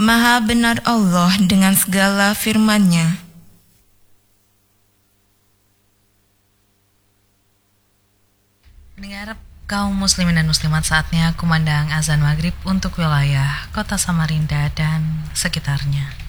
Maha benar Allah dengan segala firman-Nya. Pendengar kaum muslimin dan muslimat, saatnya kumandang azan maghrib untuk wilayah kota Samarinda dan sekitarnya.